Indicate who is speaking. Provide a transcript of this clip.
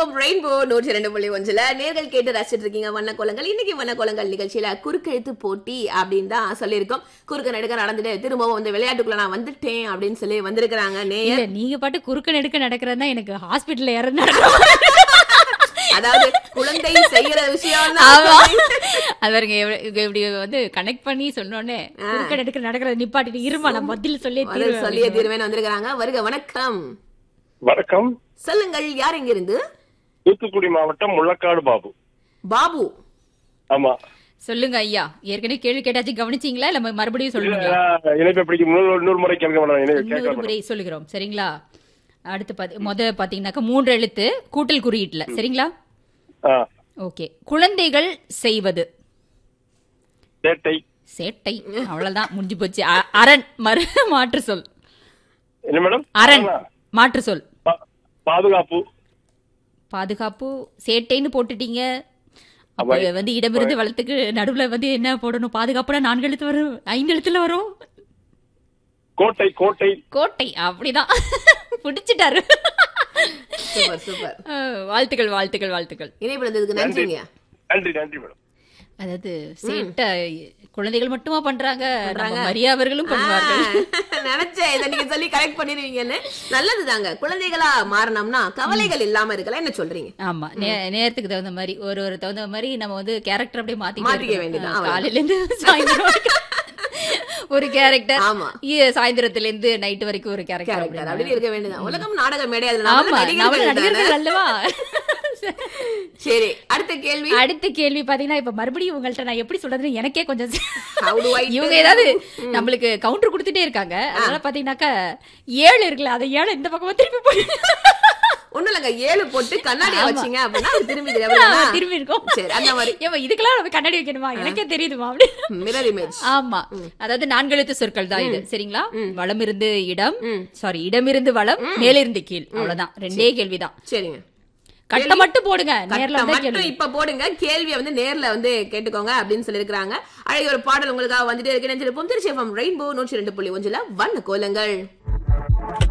Speaker 1: FM rainbow 102.1 நேர்கள் கேட்டு ரசிச்சிட்டு இருக்கீங்க வண்ண கோலங்கள். இன்னைக்கு வண்ண கோலங்கள் நிகழ்ச்சியில குறுக்கெழுத்து போட்டி அப்படின்னு தான் சொல்லியிருக்கோம். குறுக்க நெடுக்க நடந்துட்டு திரும்பவும் வந்து விளையாட்டுக்குள்ள நான் வந்துட்டேன் அப்படின்னு சொல்லி வந்திருக்கிறாங்க நேயர்.
Speaker 2: நீங்க பாட்டு குறுக்க நெடுக்க நடக்கிறதா எனக்கு ஹாஸ்பிட்டல்ல இறந்து
Speaker 1: அதாவது குழந்தை செய்யற விஷயம்
Speaker 2: அவருங்க இப்படி வந்து கனெக்ட் பண்ணி சொன்னோன்னே குறுக்க நெடுக்க நடக்கிறத நிப்பாட்டிட்டு இருமா நான் பதில் சொல்லியே
Speaker 1: தீர்வேன் வந்திருக்கிறாங்க. வருக வணக்கம்.
Speaker 3: வணக்கம்,
Speaker 1: சொல்லுங்கள், யார் எங்க இருந்து?
Speaker 3: தூத்துக்குடி மாவட்டம் முள்ளக்காடு பாபு.
Speaker 1: பாபு,
Speaker 3: ஆமா
Speaker 2: சொல்லுங்க ஐயா. ஏற்கனவே கேள்வி கேட்டாச்சு, கவனிச்சீங்களா இல்ல மறுபடியும் சொல்லுங்க?
Speaker 3: இணைப்பு பிடிக்கும் 100 முறை கேட்க
Speaker 2: முறை சொல்லுகிறோம், சரிங்களா? அடுத்து பாத்தீங்கன்னாக்கா 3 எழுத்து கூட்டல் குறியீட்டுல, சரிங்களா? ஓகே. குழந்தைகள் செய்வது
Speaker 3: சேட்டை.
Speaker 2: சேட்டை, அவ்வளவுதான், முடிஞ்சு போச்சு. அரண் மாற்று சொல்
Speaker 3: என்ன மேடம்?
Speaker 2: அரண் மாற்று சொல்
Speaker 3: பாதுகாப்பு.
Speaker 2: பாதுகாப்பு சேட்டைன்னு போட்டுட்டீங்க. அப்ப வந்து இடமிருந்து வளத்துக்கு நடுவுல வந்து என்ன போடணும்? பாதுகாப்புனா 4 எழுத்து வரும், 5 எழுத்துல வரும்.
Speaker 3: கோட்டை. கோட்டை
Speaker 2: கோட்டை, அப்படிதான். பிடிச்சிட்டாரு.
Speaker 1: Super super.
Speaker 2: வாழ்த்துக்கள் வாழ்த்துக்கள் வாழ்த்துக்கள்.
Speaker 1: இணைப்பிறதுக்கு நன்றிங்க.
Speaker 3: நன்றி நன்றி மேடம்.
Speaker 2: அதாவது சேட்டை குழந்தைகள் மட்டுமா பண்றாங்க, மரியாவர்களும் பண்ணுவார்கள்.
Speaker 1: நினைச்சேன் இதை நீங்க சொல்லி கரெக்ட் பண்ணிருவீங்கன்னு. நல்லதுதாங்க, குழந்தைகளா மாறணும்னா கவலைகள் இல்லாம இருக்கலாம். என்ன சொல்றீங்க?
Speaker 2: ஆமா, நேரத்துக்கு தகுந்த மாதிரி ஒரு தகுந்த மாதிரி நம்ம வந்து கேரக்டர் அப்படியே
Speaker 1: மாத்திக்க வேண்டியதான்.
Speaker 2: காலையில இருந்து சாயந்தரம் ஒரு கேரக்டர், சாயந்தரத்துல இருந்து நைட் வரைக்கும் ஒரு கேரக்டர்
Speaker 1: அப்படி இருக்க வேண்டியதான். உலகம் நாடக மேடை
Speaker 2: நடிகர்கள் அல்லவா?
Speaker 1: சரி, அடுத்த கேள்வி
Speaker 2: பாத்தீங்கன்னா இப்ப மறுபடியும் உங்கள்ட்ட நான் எப்படி சொல்றதுன்னு எனக்கே கொஞ்சம் இவங்க ஏதாவது நம்மளுக்கு கவுண்டர் கொடுத்துட்டே இருக்காங்க. அதனால பாத்தீங்கன்னாக்கா 7 இருக்குல்ல, அதை 7 இந்த பக்கமா திருப்பி போய்
Speaker 1: ஒண்ணும் இல்லங்க, 7 போட்டு கண்ணாடி வச்சீங்க அப்படின்னா திரும்பி
Speaker 2: இருக்கும்.
Speaker 1: சரி, அந்த மாதிரி
Speaker 2: இதுக்கெல்லாம் நம்ம கண்ணாடி வைக்கணுமா? எனக்கே தெரியுதுமா அப்படி
Speaker 1: மிரர் இமேஜ்.
Speaker 2: ஆமா, அதாவது 4 எழுத்து சொற்கள் தான் இது, சரிங்களா? வளமிருந்து இடம், சாரி, இடமிருந்து வளம், மேலிருந்து கீழ், அவ்வளவுதான். 2 கேள்விதான்.
Speaker 1: சரிங்க,
Speaker 2: கட்ட மட்டும் போடுங்க, நேர்ல
Speaker 1: மட்டும் இப்ப போடுங்க. கேள்வியை வந்து நேர்ல வந்து கேட்டுக்கோங்க அப்படின்னு சொல்லி இருக்காங்க. அழகிய ஒரு பாடல் உங்களுக்காக வந்துட்டே இருக்கு. நினைச்சிருப்போம். திருச்சி எஃப்எம் ரெயின்போ 102.1 வண்ண கோலங்கள்.